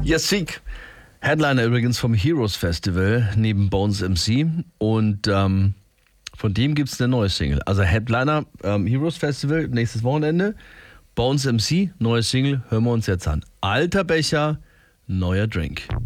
Yes, Seek. Headliner übrigens vom Heroes Festival neben Bones MC. Und von dem gibt es eine neue Single. Also Headliner Heroes Festival, nächstes Wochenende. Bones MC, neue Single, hören wir uns jetzt an. Alter Becher, neuer Drink.